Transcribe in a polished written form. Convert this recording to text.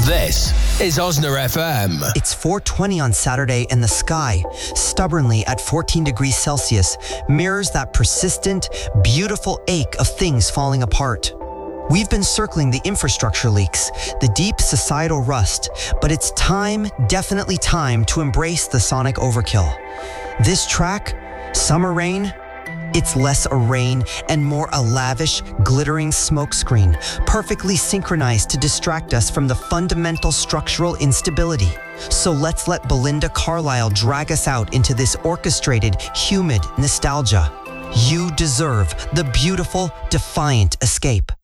This is Osner FM. It's 4:20 on Saturday, and the sky, stubbornly at 14 degrees Celsius, mirrors that persistent, beautiful ache of things falling apart. We've been circling the infrastructure leaks, the deep societal rust, but it's time, definitely time, to embrace the sonic overkill. This track, Summer Rain, it's less a rain and more a lavish, glittering smokescreen, perfectly synchronized to distract us from the fundamental structural instability. So let's let Belinda Carlisle drag us out into this orchestrated, humid nostalgia. You deserve the beautiful, defiant escape.